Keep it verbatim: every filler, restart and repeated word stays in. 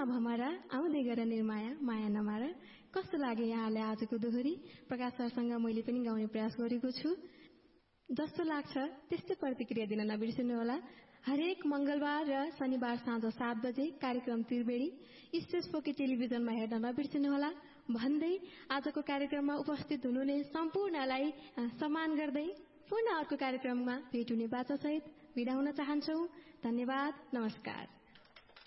भमरा आउँदै गर निर्माया माया नमारा। कस्तो लाग्यो यहाँले आजको दोहोरी? प्रकाश सरसँग मैले पनि गाउने प्रयास गरेको छु। जस्तो लाग्छ त्यस्तै प्रतिक्रिया दिन नबिर्सिनुहोला। हरेक मंगलबार र शनिबार साँझ सात बजे कार्यक्रम त्रिवेणी स्टेज फोकी टेलिभिजनमा हेर्न नबिर्सिनुहोला भन्दै आजको कार्यक्रममा उपस्थित हुनुहुने सम्पूर्णलाई सम्मान गर्दै पुनः अर्को कार्यक्रममा भेट हुने बाचासहित बिदा हुन चाहन्छौ। धन्यवाद, नमस्कार।